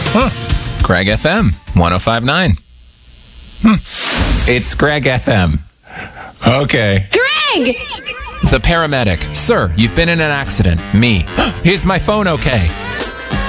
Greg FM 1059. It's Greg FM. Okay. Greg! The paramedic. Sir, you've been in an accident. Me. Is my phone okay?